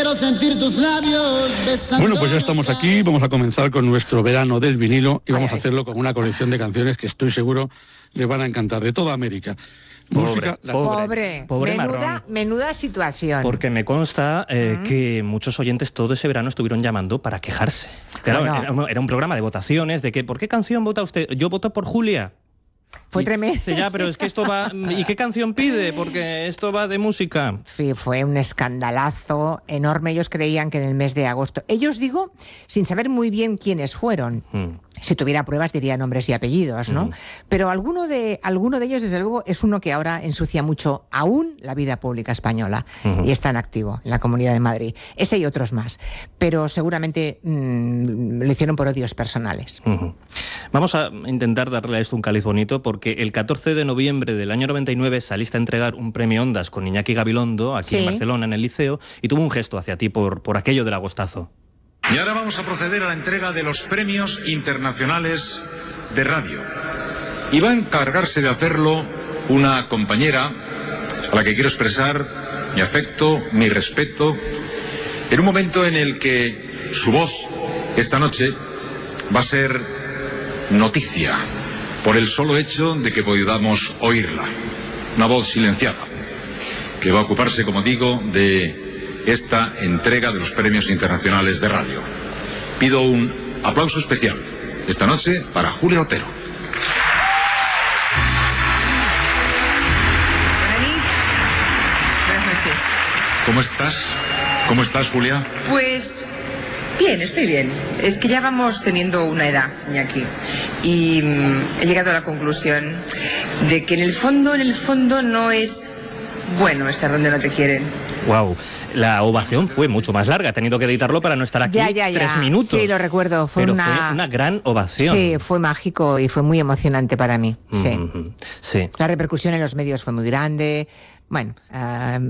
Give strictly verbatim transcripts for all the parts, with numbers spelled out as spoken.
quiero sentir tus labios besando. Bueno, pues ya estamos aquí, vamos a comenzar con nuestro verano del vinilo y vamos ay, a hacerlo con una colección de canciones que estoy seguro les van a encantar, de toda América. Pobre, Música, la- pobre, Pobre, pobre menuda, marrón. menuda situación. Porque me consta eh, que muchos oyentes todo ese verano estuvieron llamando para quejarse. Claro, Bueno. era, un, era un programa de votaciones, de que ¿por qué canción vota usted? Yo voto por Julia. Fue Y tremendo. dice, ya, pero es que esto va... ¿Y qué canción pide? Porque esto va de música. Sí, fue un escandalazo enorme. Ellos creían que en el mes de agosto... Ellos, digo, sin saber muy bien quiénes fueron. Mm. Si tuviera pruebas diría nombres y apellidos, ¿no? Mm. Pero alguno de, alguno de ellos, desde luego, es uno que ahora ensucia mucho aún la vida pública española Ujú. y está en activo en la Comunidad de Madrid. Ese y otros más. Pero seguramente mmm, lo hicieron por odios personales. Ujú. Vamos a intentar darle a esto un caliz bonito, porque el catorce de noviembre del año noventa y nueve saliste a entregar un premio Ondas con Iñaki Gabilondo aquí Sí. en Barcelona, en el Liceo, y tuvo un gesto hacia ti por, por aquello del agostazo. Y ahora vamos a proceder a la entrega de los premios internacionales de radio. Y va a encargarse de hacerlo una compañera a la que quiero expresar mi afecto, mi respeto, en un momento en el que su voz esta noche va a ser noticia por el solo hecho de que podamos oírla. Una voz silenciada que va a ocuparse, como digo, de esta entrega de los premios internacionales de radio. Pido un aplauso especial esta noche para Julia Otero. Buenas noches. ¿Cómo estás? ¿Cómo estás, Julia? Pues bien, estoy bien. Es que ya vamos teniendo una edad, Iñaki. Y mm, he llegado a la conclusión de que en el fondo, en el fondo no es bueno estar donde no te quieren. Wow, la ovación fue mucho más larga, he tenido que editarlo para no estar aquí Ya, ya, ya. tres minutos. Sí, lo recuerdo, fue Pero una- fue una gran ovación. Sí, fue mágico y fue muy emocionante para mí. Sí. Ujú. Sí. La repercusión en los medios fue muy grande. Bueno, ah,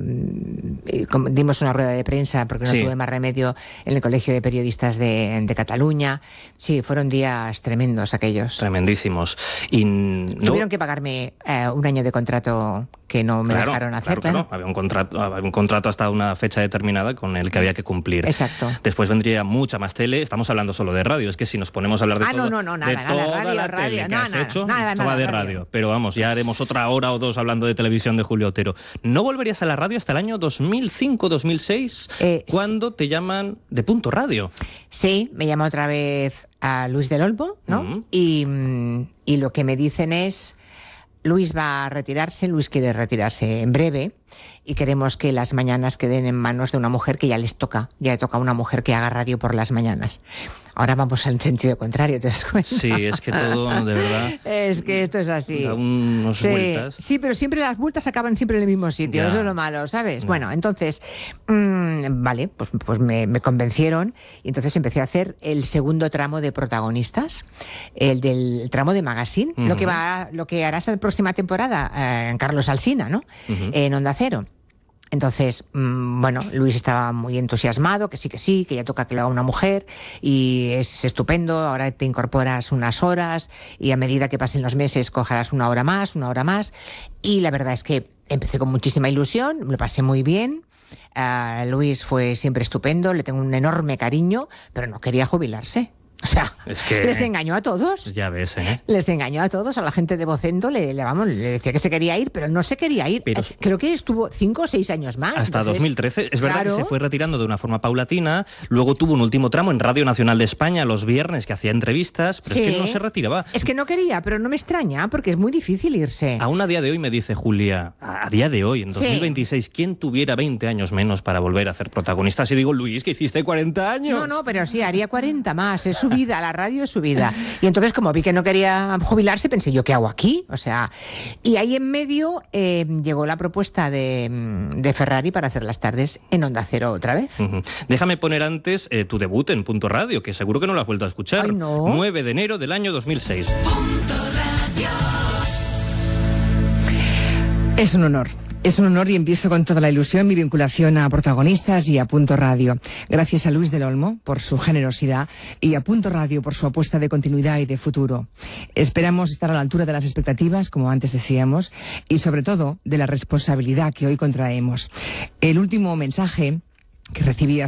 y como dimos una rueda de prensa porque no Sí. tuve más remedio en el Colegio de Periodistas de, de Cataluña. Sí, fueron días tremendos aquellos. Tremendísimos. Y no- Tuvieron que pagarme eh, un año de contrato que no me Claro, dejaron hacer. claro, claro. Había un contrato, había un contrato hasta una fecha determinada con el que había que cumplir. Exacto. Después vendría mucha más tele. Estamos hablando solo de radio. Es que si nos ponemos a hablar de Ah, todo, no, no, no, de nada, nada, toda radio, la radio, tele que nada, has nada, hecho, nada, esto nada, va de radio. radio. Pero vamos, ya haremos otra hora o dos hablando de televisión de Julio Otero. ¿No volverías a la radio hasta el año dos mil cinco, dos mil seis, Eh, cuando te llaman de Punto Radio? Sí, me llama otra vez a Luis del Olmo, ¿no? Ujú. y, mm, y lo que me dicen es, Luis va a retirarse, Luis quiere retirarse en breve y queremos que las mañanas queden en manos de una mujer que ya les toca, ya le toca a una mujer que haga radio por las mañanas. Ahora vamos al sentido contrario, ¿te das cuenta? Sí, es que todo, de verdad, Es que esto es así. da unos Sí, vueltas. sí, pero siempre las vueltas acaban siempre en el mismo sitio, Ya. eso es lo malo, ¿sabes? Ya. Bueno, entonces, mmm, vale, pues, pues me, me convencieron y entonces empecé a hacer el segundo tramo de protagonistas, el del tramo de magazine, lo que Ujú. va, lo que hará esta próxima temporada eh, Carlos Alsina, ¿no? Ujú. En Onda Cero. Entonces, mmm, bueno, Luis estaba muy entusiasmado, que sí, que sí, que ya toca que lo haga una mujer y es estupendo, ahora te incorporas unas horas y a medida que pasen los meses cogerás una hora más, una hora más y la verdad es que empecé con muchísima ilusión, me lo pasé muy bien, uh, Luis fue siempre estupendo, le tengo un enorme cariño, pero no quería jubilarse. O sea, Es que- les engañó a todos. Ya ves, ¿eh? Les engañó a todos, a la gente de Vocento le, le, vamos, le decía que se quería ir, pero no se quería ir. Pero- Eh, Creo que estuvo cinco o seis años más. Hasta Entonces, dos mil trece. Es verdad claro. que se fue retirando de una forma paulatina. Luego tuvo un último tramo en Radio Nacional de España los viernes que hacía entrevistas, pero es Sí. que no se retiraba. Es que no quería, pero no me extraña, porque es muy difícil irse. Aún a día de hoy me dice Julia, a a día de hoy, en Sí. dos mil veintiséis, ¿quién tuviera veinte años menos para volver a hacer protagonistas? Y digo, Luis, que hiciste cuarenta años. No, no, pero sí, haría cuarenta más. Es su vida, la radio es su vida. Y entonces, como vi que no quería jubilarse, pensé yo, ¿qué hago aquí? O sea, y ahí en medio eh, llegó la propuesta de, de Ferrari para hacer las tardes en Onda Cero otra vez. Ujú. Déjame poner antes eh, tu debut en Punto Radio, que seguro que no lo has vuelto a escuchar. Ay, no. nueve de enero del año dos mil seis. Es un honor. Es un honor y empiezo con toda la ilusión mi vinculación a Protagonistas y a Punto Radio. Gracias a Luis del Olmo por su generosidad y a Punto Radio por su apuesta de continuidad y de futuro. Esperamos estar a la altura de las expectativas, como antes decíamos, y sobre todo de la responsabilidad que hoy contraemos. El último mensaje que recibí